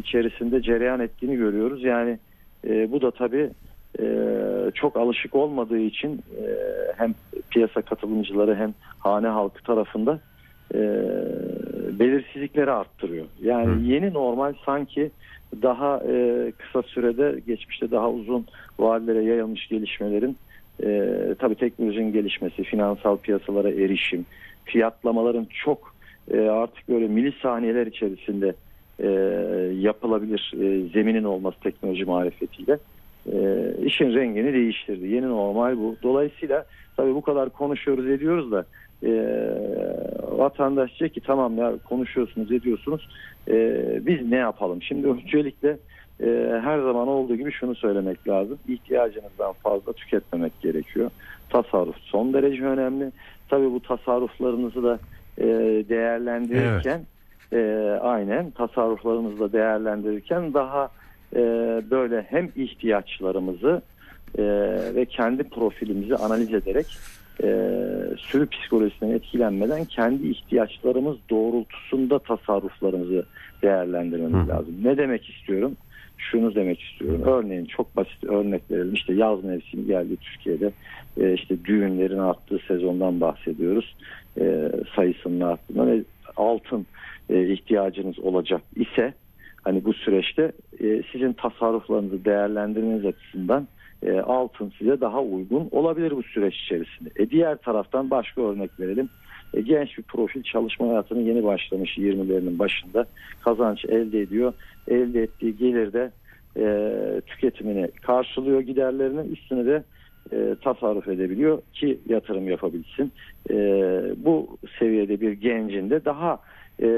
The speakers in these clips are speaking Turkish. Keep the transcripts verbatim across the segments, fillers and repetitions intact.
içerisinde cereyan ettiğini görüyoruz. Yani e, bu da tabii e, çok alışık olmadığı için e, hem piyasa katılımcıları hem hane halkı tarafında e, belirsizlikleri arttırıyor. Yani Hı. yeni normal sanki daha e, kısa sürede, geçmişte daha uzun vadelere yayılmış gelişmelerin, e, tabii teknolojinin gelişmesi, finansal piyasalara erişim, fiyatlamaların çok e, artık böyle milisaniyeler içerisinde e, yapılabilir e, zeminin olması teknoloji marifetiyle e, işin rengini değiştirdi. Yeni normal bu. Dolayısıyla tabii bu kadar konuşuyoruz ediyoruz da e, vatandaş diyor ki tamam ya, konuşuyorsunuz ediyorsunuz, e, biz ne yapalım? Şimdi öncelikle e, her zaman olduğu gibi şunu söylemek lazım. İhtiyacınızdan fazla tüketmemek gerekiyor. Tasarruf son derece önemli. Tabii bu tasarruflarınızı da e, değerlendirirken evet. e, aynen tasarruflarınızı da değerlendirirken daha e, böyle hem ihtiyaçlarımızı e, ve kendi profilimizi analiz ederek e, sürü psikolojisinden etkilenmeden kendi ihtiyaçlarımız doğrultusunda tasarruflarımızı değerlendirmemiz Hı. lazım. Ne demek istiyorum? Şunu demek istiyorum. Örneğin çok basit örnek verelim. İşte yaz mevsimi geldi Türkiye'de. E, işte düğünlerin arttığı sezondan bahsediyoruz. E, sayısının arttığından ve altın e, ihtiyacınız olacak ise hani bu süreçte e, sizin tasarruflarınızı değerlendirmeniz açısından e, altın size daha uygun olabilir bu süreç içerisinde. E, diğer taraftan başka örnek verelim. E, genç bir profil çalışma hayatının yeni başlamış, yirmilerinin başında kazanç elde ediyor. Elde ettiği gelirde e, tüketimini karşılıyor, giderlerini üstüne de e, tasarruf edebiliyor ki yatırım yapabilsin. E, bu seviyede bir gencin de daha e,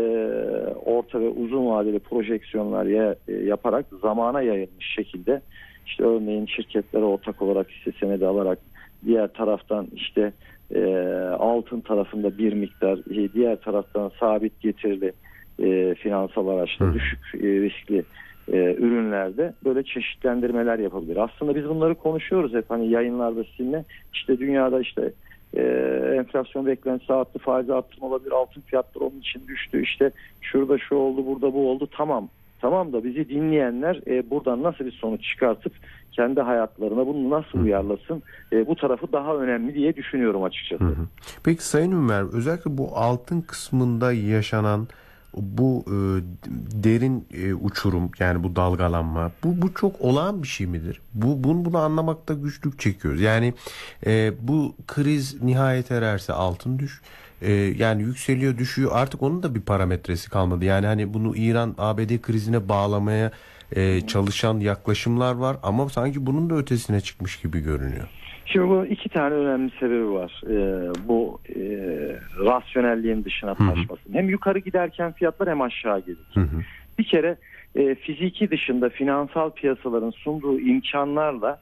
orta ve uzun vadeli projeksiyonlar ya, e, yaparak zamana yayılmış şekilde işte örneğin şirketlere ortak olarak hisse senedi alarak diğer taraftan işte e, altın tarafında bir miktar, e, diğer taraftan sabit getirili e, finansal araçlar, düşük e, riskli e, ürünlerde böyle çeşitlendirmeler yapabilir. Aslında biz bunları konuşuyoruz hep hani yayınlarda sizinle. İşte dünyada işte e, enflasyon beklentisi arttı, faiz arttırma olabilir, altın fiyatları onun için düştü, işte şurada şu oldu, burada bu oldu. Tamam. Tamam da bizi dinleyenler e, buradan nasıl bir sonuç çıkartıp kendi hayatlarına bunu nasıl uyarlasın, e, bu tarafı daha önemli diye düşünüyorum açıkçası. Hı hı. Peki Sayın Ünver, özellikle bu altın kısmında yaşanan bu e, derin e, uçurum, yani bu dalgalanma, bu bu çok olağan bir şey midir? Bu bunu, bunu anlamakta güçlük çekiyoruz. Yani e, bu kriz nihayet ererse altın düş e, yani yükseliyor düşüyor, artık onun da bir parametresi kalmadı. Yani hani bunu İran A B D krizine bağlamaya e, çalışan yaklaşımlar var ama sanki bunun da ötesine çıkmış gibi görünüyor. Şimdi bunun iki tane önemli sebebi var. Ee, bu e, rasyonelliğin dışına taşmasın. Hem yukarı giderken fiyatlar hem aşağı gelir. Hı hı. Bir kere e, fiziki dışında finansal piyasaların sunduğu imkanlarla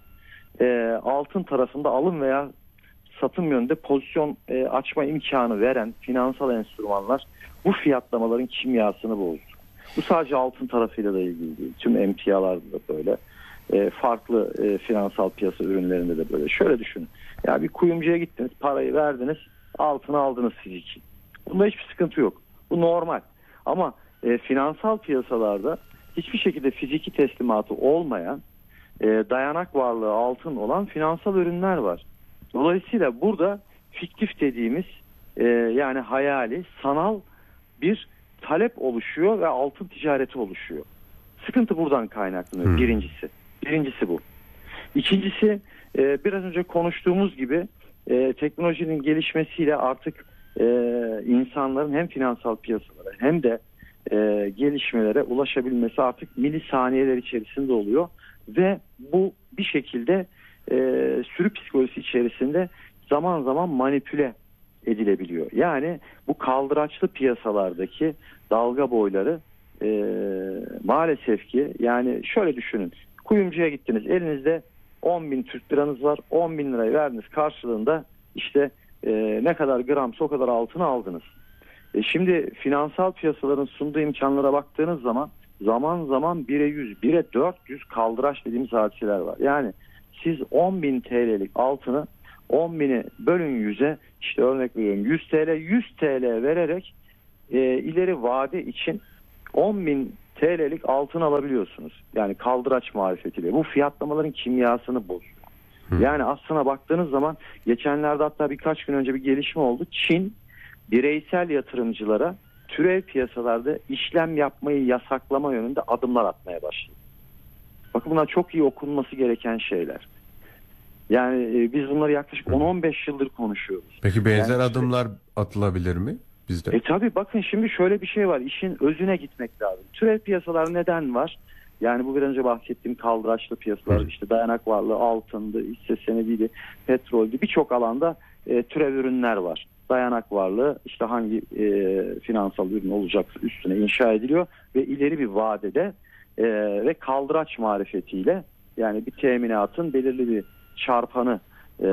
e, altın tarafında alım veya satım yönünde pozisyon e, açma imkanı veren finansal enstrümanlar bu fiyatlamaların kimyasını bozdu. Bu sadece altın tarafıyla da ilgili değil. Tüm emtialarda da böyle. E, farklı e, finansal piyasa ürünlerinde de böyle. Şöyle düşünün. Ya bir kuyumcuya gittiniz, parayı verdiniz, altını aldınız fiziki. Bunda hiçbir sıkıntı yok. Bu normal. Ama e, finansal piyasalarda hiçbir şekilde fiziki teslimatı olmayan, e, dayanak varlığı altın olan finansal ürünler var. Dolayısıyla burada fiktif dediğimiz e, yani hayali, sanal bir talep oluşuyor ve altın ticareti oluşuyor. Sıkıntı buradan kaynaklanıyor. Hmm. Birincisi. Birincisi bu. İkincisi e, biraz önce konuştuğumuz gibi e, teknolojinin gelişmesiyle artık e, insanların hem finansal piyasalara hem de e, gelişmelere ulaşabilmesi artık milisaniyeler içerisinde oluyor ve bu bir şekilde e, sürü psikolojisi içerisinde zaman zaman manipüle edilebiliyor. Yani bu kaldıraçlı piyasalardaki dalga boyları e, maalesef ki, yani şöyle düşünün. Kuyumcuya gittiniz, elinizde on bin Türk liranız var, on bin lirayı verdiniz, karşılığında işte e, ne kadar gramsa o kadar altını aldınız. E şimdi finansal piyasaların sunduğu imkanlara baktığınız zaman zaman zaman bire yüz, bire dört yüz kaldıraç dediğimiz hadiseler var. Yani siz on bin T L'lik altını on bini bölün yüze, işte örnek veriyorum yüz T L, yüz T L vererek e, ileri vade için on bin T L'lik altın alabiliyorsunuz. Yani kaldıraç marifetiyle. Bu fiyatlamaların kimyasını bozuyor. Hmm. Yani aslına baktığınız zaman geçenlerde hatta birkaç gün önce bir gelişme oldu. Çin bireysel yatırımcılara türev piyasalarda işlem yapmayı yasaklama yönünde adımlar atmaya başladı. Bakın bunlar çok iyi okunması gereken şeyler. Yani e, biz bunları yaklaşık on on beş yıldır konuşuyoruz. Peki benzer yani, adımlar atılabilir mi bizde? E tabii bakın şimdi şöyle bir şey var. İşin özüne gitmek lazım. Türev piyasalar neden var? Yani bu biraz önce bahsettiğim kaldıraçlı piyasalar, Hı. işte dayanak varlığı, altındı, hisse senediydi, petroldü, birçok alanda e, türev ürünler var. Dayanak varlığı işte hangi e, finansal ürün olacaksa üstüne inşa ediliyor ve ileri bir vadede e, ve kaldıraç marifetiyle, yani bir teminatın belirli bir çarpanı e,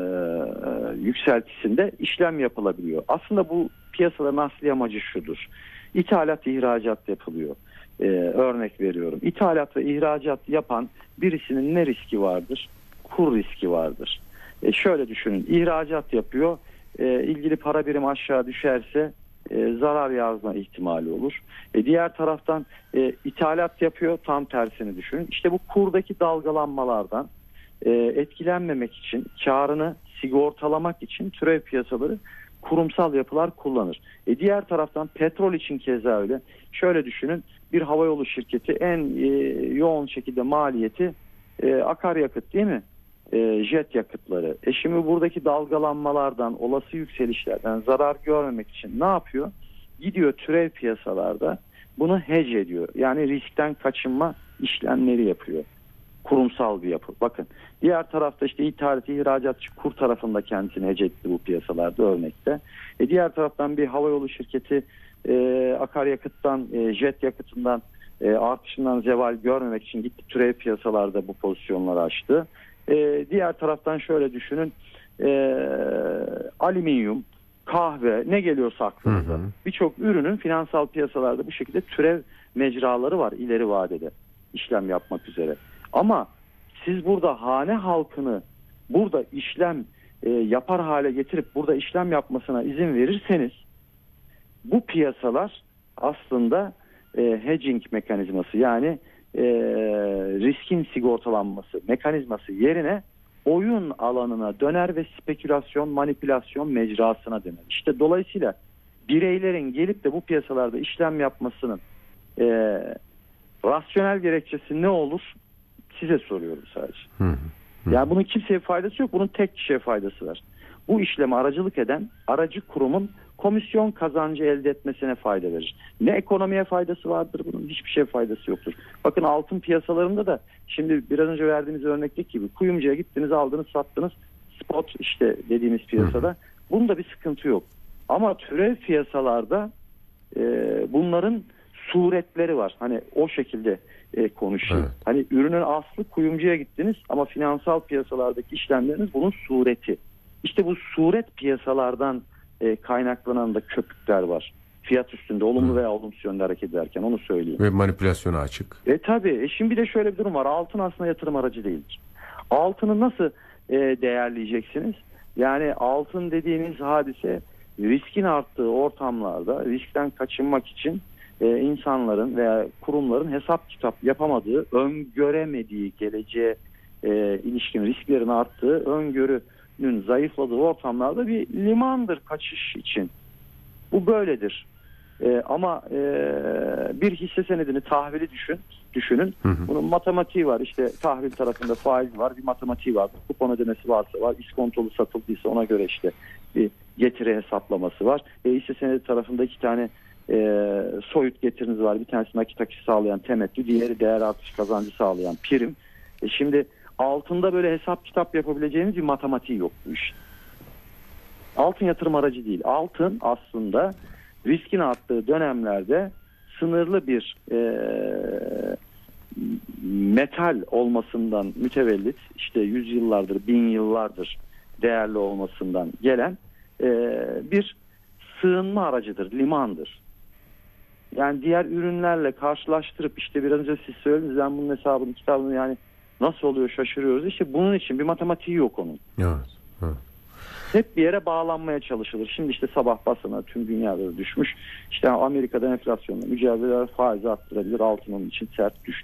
yükseltisinde işlem yapılabiliyor. Aslında bu piyasaların asli amacı şudur: İthalat, ihracat yapılıyor. Ee, örnek veriyorum. İthalat ve ihracat yapan birisinin ne riski vardır? Kur riski vardır. E şöyle düşünün. İhracat yapıyor. E, ilgili para birimi aşağı düşerse e, zarar yazma ihtimali olur. E, diğer taraftan e, ithalat yapıyor. Tam tersini düşünün. İşte bu kurdaki dalgalanmalardan e, etkilenmemek için, karını sigortalamak için türev piyasaları kurumsal yapılar kullanır. E diğer taraftan petrol için keza öyle. Şöyle düşünün, bir havayolu şirketi en e, yoğun şekilde maliyeti e, akaryakıt değil mi? E, jet yakıtları. E şimdi buradaki dalgalanmalardan, olası yükselişlerden zarar görmemek için ne yapıyor? Gidiyor türev piyasalarda bunu hedge ediyor. Yani riskten kaçınma işlemleri yapıyor. Kurumsal bir yapı. Bakın diğer tarafta işte ithalat, ihracatçı kur tarafında kendisini hedge etti bu piyasalarda örnekte. E diğer taraftan bir havayolu şirketi e, akaryakıttan, e, jet yakıtından e, artışından zeval görmemek için gitti türev piyasalarda bu pozisyonları açtı. E, diğer taraftan şöyle düşünün, e, alüminyum, kahve, ne geliyorsa aklınıza. Birçok ürünün finansal piyasalarda bu şekilde türev mecraları var ileri vadede işlem yapmak üzere. Ama siz burada hane halkını burada işlem e, yapar hale getirip burada işlem yapmasına izin verirseniz bu piyasalar aslında e, hedging mekanizması, yani e, riskin sigortalanması mekanizması yerine oyun alanına döner ve spekülasyon, manipülasyon mecrasına döner. İşte dolayısıyla bireylerin gelip de bu piyasalarda işlem yapmasının e, rasyonel gerekçesi ne olur? Size soruyorum sadece. Hı hı. Yani bunun kimseye faydası yok. Bunun tek kişiye faydası var. Bu işleme aracılık eden aracı kurumun komisyon kazancı elde etmesine fayda verir. Ne ekonomiye faydası vardır bunun? Hiçbir şeye faydası yoktur. Bakın altın piyasalarında da şimdi biraz önce verdiğimiz örnekteki gibi kuyumcuya gittiniz, aldınız, sattınız, spot işte dediğimiz piyasada. Hı hı. Bunda bir sıkıntı yok. Ama türev piyasalarda e, bunların suretleri var. Hani o şekilde e, konuşayım. Evet. Hani ürünün aslı kuyumcuya gittiniz ama finansal piyasalardaki işlemleriniz bunun sureti. İşte bu suret piyasalardan e, kaynaklanan da köpükler var. Fiyat üstünde olumlu Hı. veya olumsuz yönde hareket ederken, onu söyleyeyim. Ve manipülasyona açık. E tabii. E, şimdi bir de şöyle bir durum var. Altın aslında yatırım aracı değildir. Altını nasıl e, değerleyeceksiniz? Yani altın dediğiniz hadise riskin arttığı ortamlarda riskten kaçınmak için Ee, insanların veya kurumların hesap kitap yapamadığı, öngöremediği, geleceğe e, ilişkin risklerin arttığı, öngörünün zayıfladığı ortamlarda bir limandır kaçış için. Bu böyledir. E, ama e, bir hisse senedini tahvili düşün, düşünün. Hı hı. Bunun matematiği var. İşte tahvil tarafında faiz var, bir matematiği var. Kupon ödemesi varsa var, iskontolu satıldıysa ona göre işte bir getiri hesaplaması var. E, hisse senedi tarafında iki tane E, soyut getiriniz var. Bir tanesi nakit akışı sağlayan temettü, diğeri değer artışı kazancı sağlayan prim. E şimdi altında böyle hesap kitap yapabileceğiniz bir matematiği yok bu iş. Altın yatırım aracı değil. Altın aslında riskin arttığı dönemlerde sınırlı bir e, metal olmasından mütevellit, işte yüzyıllardır, bin yıllardır değerli olmasından gelen e, bir sığınma aracıdır, limandır. Yani diğer ürünlerle karşılaştırıp işte biraz önce siz söylediniz, ben bunun hesabını kitabını yani nasıl oluyor şaşırıyoruz. İşte bunun için bir matematiği yok onun. Evet, evet. Hep bir yere bağlanmaya çalışılır. Şimdi işte sabah basına tüm dünyada da düşmüş. İşte Amerika'da enflasyonla mücadele faizi arttırabilir. Altın onun için sert düştü.